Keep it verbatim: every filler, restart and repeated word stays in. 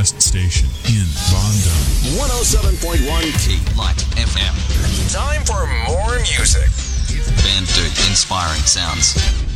best station in Bondo. one oh seven point one Key Light F M. Time for more music. Banter inspiring sounds.